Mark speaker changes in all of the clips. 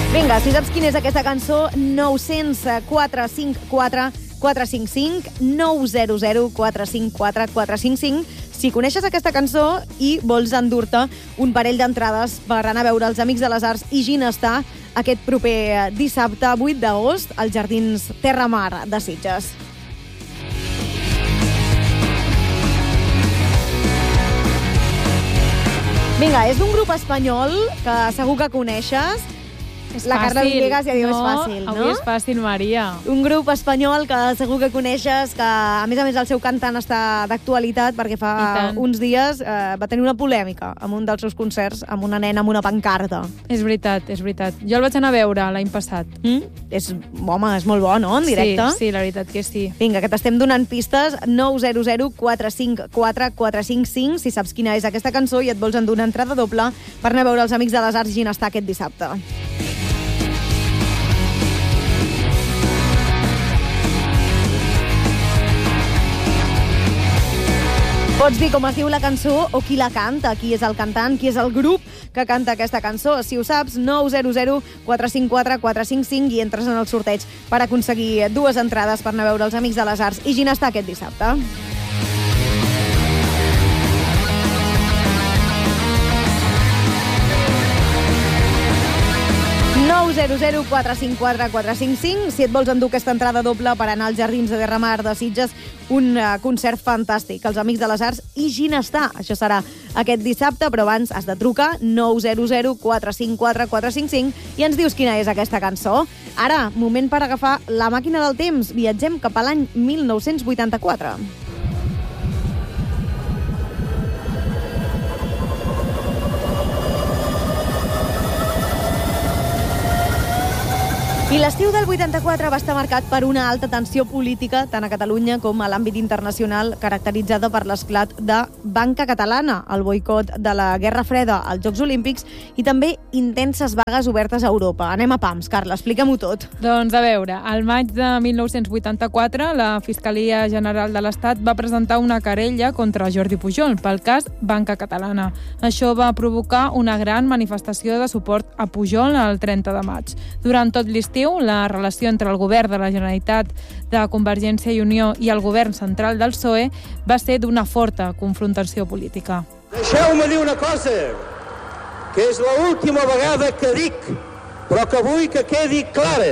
Speaker 1: Vinga, si saps quina és aquesta cançó, 900 454 455 900 454 455. Si coneixes aquesta cançó i vols endur-te un parell d'entrades per anar a veure els Amics de les Arts i Ginestar aquest proper dissabte 8 d'agost als Jardins Terra Mar de Sitges. Vinga, és d'un grup espanyol que segur que coneixes.
Speaker 2: És
Speaker 1: la Carla
Speaker 2: fàcil.
Speaker 1: Villegas ja diu és fàcil, no?
Speaker 2: Avui és fàcil, Maria.
Speaker 1: Un grup espanyol que segur que coneixes, que a més el seu cantant està d'actualitat perquè fa uns dies va tenir una polèmica amb un dels seus concerts amb una nena amb una pancarta.
Speaker 2: És veritat, és veritat. Jo el vaig anar a veure l'any passat.
Speaker 1: Home, és molt bo, no?, en directe?
Speaker 2: Sí, la veritat que sí.
Speaker 1: Vinga, que t'estem donant pistes. 900 454 455, si saps quina és aquesta cançó i et vols endur una entrada doble per anar a veure els Amics de les Arts Ginestar aquest dissabte. Pots dir com es diu la cançó o qui la canta, qui és el cantant, qui és el grup que canta aquesta cançó. Si ho saps, 900 454 455 i entres en el sorteig per aconseguir 2 entrades per anar a veure els Amics de les Arts i Ginestar aquest dissabte. ...900 454 455. Si et vols endur aquesta entrada doble per anar als Jardins de Terra Mar de Sitges, un concert fantàstic, els Amics de les Arts i Ginestar. Això serà aquest dissabte, però abans has de trucar 900 454 455 i ens dius quina és aquesta cançó. Ara, moment per agafar la màquina del temps. Viatgem cap a l'any 1984. I l'estiu del 84 va estar marcat per una alta tensió política, tant a Catalunya com a l'àmbit internacional, caracteritzada per l'esclat de Banca Catalana, el boicot de la Guerra Freda als Jocs Olímpics i també intenses vagues obertes a Europa. Anem a pams, Carla, explica-m'ho tot.
Speaker 2: Doncs a veure, al maig de 1984 la Fiscalia General de l'Estat va presentar una querella contra Jordi Pujol pel cas Banca Catalana. Això va provocar una gran manifestació de suport a Pujol el 30 de maig. Durant tot l'estiu, la relació entre el govern de la Generalitat de Convergència i Unió i el govern central del PSOE va ser d'una forta confrontació política.
Speaker 3: Deixeu-me dir una cosa, que és l'última vegada que dic, però que vull que quedi clara.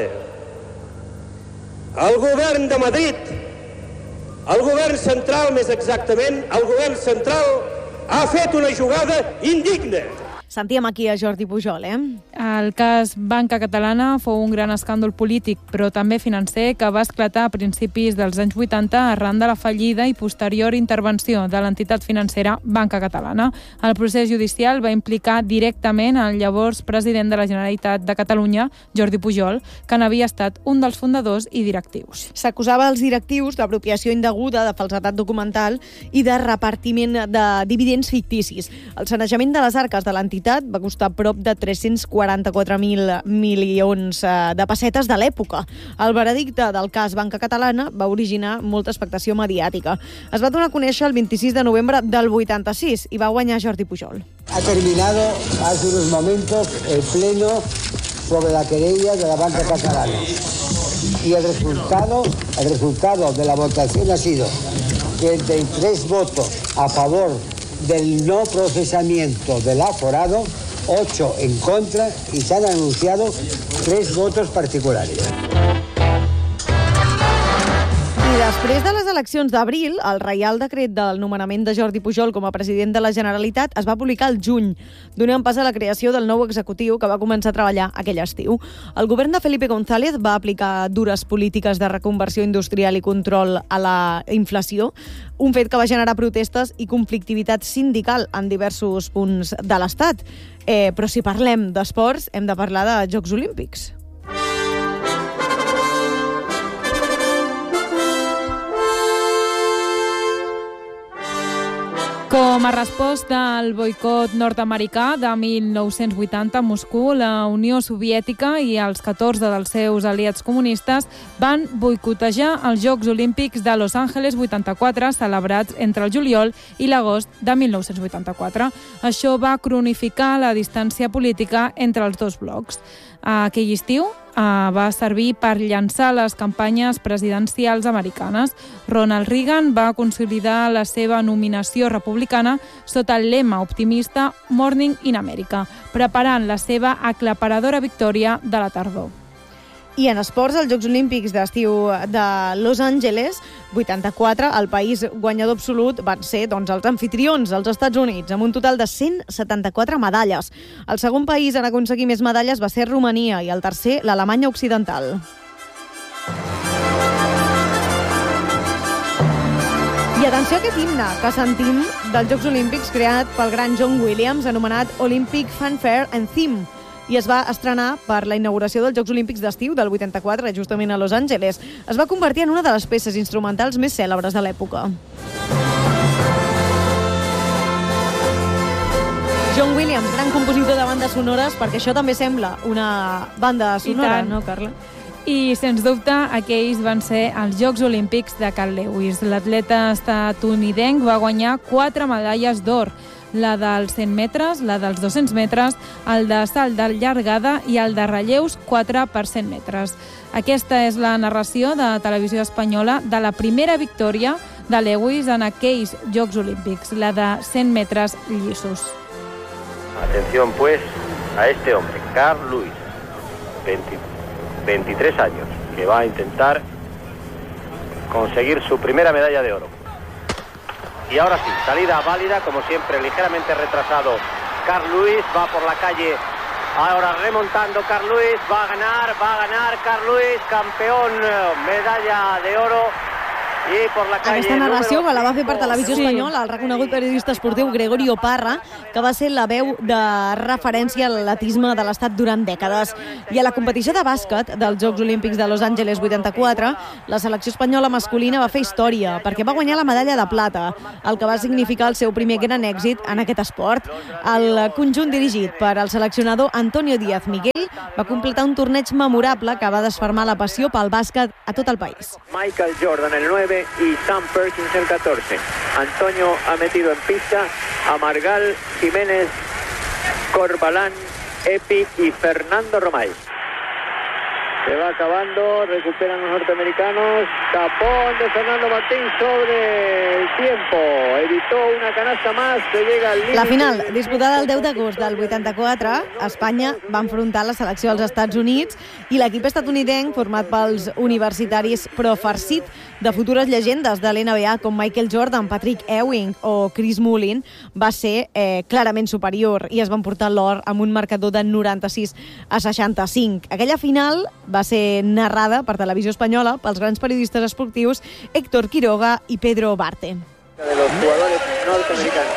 Speaker 3: El govern de Madrid, el govern central més exactament, el govern central ha fet una jugada indigna.
Speaker 1: Sentíem aquí a Jordi Pujol,
Speaker 2: El cas Banca Catalana fou un gran escàndol polític, però també financer, que va esclatar a principis dels anys 80 arran de la fallida i posterior intervenció de l'entitat financera Banca Catalana. El procés judicial va implicar directament el llavors president de la Generalitat de Catalunya, Jordi Pujol, que n'havia estat un dels fundadors i directius.
Speaker 1: S'acusava els directius d'apropiació indeguda, de falsedat documental i de repartiment de dividends ficticis. El sanejament de les arques de l'entitat va costar prop de 344.000 milions de pessetes de l'època. El veredicte del cas Banca Catalana va originar molta expectació mediàtica. Es va donar a conèixer el 26 de novembre del 86 i va guanyar Jordi Pujol.
Speaker 4: Ha terminado hace unos momentos el pleno sobre la querella de la Banca Catalana. Y el resultado de la votación ha sido 33 votos a favor del no procesamiento del aforado, 8 en contra y se han anunciado 3 votos particulares.
Speaker 1: I després de les eleccions d'abril, el Reial Decret del nomenament de Jordi Pujol com a president de la Generalitat es va publicar al juny, donant pas a la creació del nou executiu que va començar a treballar aquell estiu. El govern de Felipe González va aplicar dures polítiques de reconversió industrial i control a la inflació, un fet que va generar protestes i conflictivitat sindical en diversos punts de l'Estat. Però si parlem d'esports, hem de parlar de Jocs Olímpics.
Speaker 2: Com a resposta al boicot nord-americà de 1980 a Moscou, la Unió Soviètica i els 14 dels seus aliats comunistes van boicotejar els Jocs Olímpics de Los Angeles 84, celebrats entre el juliol i l'agost de 1984. Això va cronificar la distància política entre els dos blocs. Aquell estiu va servir per llançar les campanyes presidencials americanes. Ronald Reagan va consolidar la seva nominació republicana sota el lema optimista Morning in America, preparant la seva aclaparadora victòria de la tardor.
Speaker 1: I en esports, als Jocs Olímpics d'estiu de Los Angeles 84, el país guanyador absolut van ser els anfitrions, els Estats Units, amb un total de 174 medalles. El segon país en aconseguir més medalles va ser Romania i el tercer, l'Alemanya Occidental. I atenció a aquest himne que sentim dels Jocs Olímpics creat pel gran John Williams, anomenat Olympic Fanfare and Theme, i es va estrenar per la inauguració dels Jocs Olímpics d'estiu del 84, justament a Los Angeles. Es va convertir en una de les peces instrumentals més cèlebres de l'època. John Williams, gran compositor de bandes sonores, perquè això també sembla una banda sonora, no, Carla?
Speaker 2: I, sens dubte, aquells van ser els Jocs Olímpics de Carl Lewis. L'atleta estatunidenc va guanyar 4 medalles d'or, la dels 100 metres, la dels 200 metres, el de salt de llargada i el de relleus 4 per 100 metres. Aquesta és la narració de Televisió Espanyola de la primera victòria de Lewis en aquells Jocs Olímpics, la de 100 metres llisos.
Speaker 5: Atención pues a este hombre, Carl Lewis, 23 años, que va a intentar conseguir su primera medalla de oro. Y ahora sí, salida válida, como siempre, ligeramente retrasado. Carl Lewis va por la calle, ahora remontando Carl Lewis, va a ganar Carl Lewis, campeón, medalla de oro. I per la calle.
Speaker 1: Aquesta narració que la va fer per Televisió Espanyola el reconegut periodista esportiu Gregorio Parra, que va ser la veu de referència a l'atletisme de l'estat durant dècades. I a la competició de bàsquet dels Jocs Olímpics de Los Angeles 84, la selecció espanyola masculina va fer història, perquè va guanyar la medalla de plata, el que va significar el seu primer gran èxit en aquest esport. El conjunt dirigit per el seleccionador Antonio Díaz Miguel va completar un torneig memorable que va desfermar la passió pel bàsquet a tot el país.
Speaker 6: Michael Jordan, el 9, y Sam Perkins el 14. Antonio ha metido en pista a Margal, Jiménez, Corbalán, Epi y Fernando Romay. Se va acabando, recuperan los norteamericanos. Tapón de Fernando Martín sobre el tiempo. Evitó una canasta más, se llega al límite.
Speaker 1: La final, disputada el 10 d'agost del 84, Espanya va enfrontar la selecció dels Estats Units i l'equip estatunidenc, format pels universitaris pro-farcit de futures llegendes de l'NBA com Michael Jordan, Patrick Ewing o Chris Mullin, va ser clarament superior i es van portar l'or amb un marcador de 96-65. Aquella final va ser narrada per Televisió Espanyola pels grans periodistes esportius Héctor Quiroga i Pedro Barte.
Speaker 6: De los jugadores norteamericanos.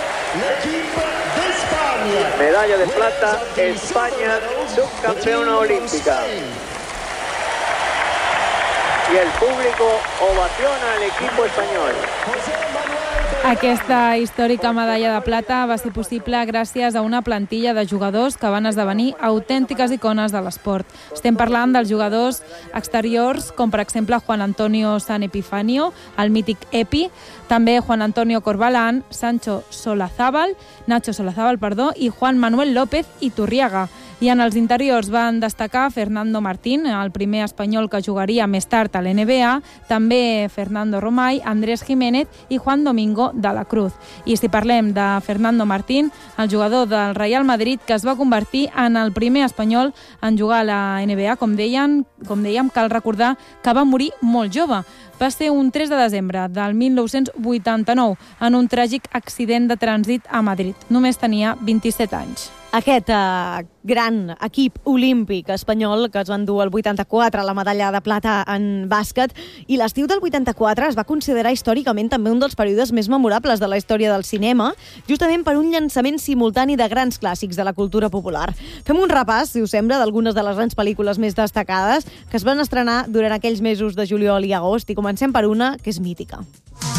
Speaker 6: Medalla de plata, España, subcampeona olímpica. Y el público ovaciona al equipo español.
Speaker 2: Aquesta històrica medalla de plata va ser possible gràcies a una plantilla de jugadors que van esdevenir autèntiques icones de l'esport. Estem parlant dels jugadors exteriors, com per exemple Juan Antonio San Epifanio, el mític Epi, també Juan Antonio Corbalán, Nacho Solazábal, i Juan Manuel López Iturriaga. I en els interiors van destacar Fernando Martín, el primer espanyol que jugaria més tard a l'NBA, també Fernando Romay, Andrés Jiménez i Juan Domingo de la Cruz. I si parlem de Fernando Martín, el jugador del Real Madrid, que es va convertir en el primer espanyol en jugar a la NBA, com dèiem, cal recordar que va morir molt jove. Va ser un 3 de desembre del 1989 en un tràgic accident de trànsit a Madrid. Només tenia 27 anys.
Speaker 1: Aquest gran equip olímpic espanyol que es va endur el 84 la medalla de plata en bàsquet, i l'estiu del 84 es va considerar històricament també un dels períodes més memorables de la història del cinema, justament per un llançament simultani de grans clàssics de la cultura popular. Fem un repàs, si us sembla, d'algunes de les grans pel·lícules més destacades que es van estrenar durant aquells mesos de juliol i agost, i comencem per una que és mítica.